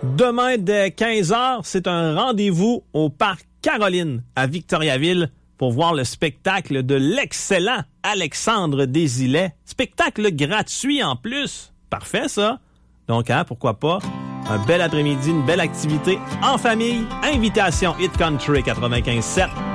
Demain, dès 15h, c'est un rendez-vous au Parc Caroline à Victoriaville pour voir le spectacle de l'excellent Alexandre Desilets. Spectacle gratuit en plus. Parfait, ça. Donc, pourquoi pas? Un bel après-midi, une belle activité en famille. Invitation Hit Country 95.7.